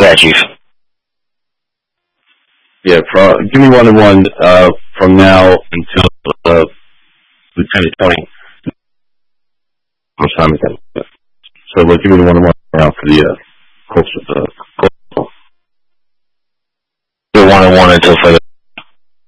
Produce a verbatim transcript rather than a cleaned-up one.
Yeah, Chief. Yeah, pro, give me one and one uh, from now until uh, Lieutenant Tony. How much time is that? So we'll give me the one and one now for the uh, coastal. Uh, coastal. The one and one until further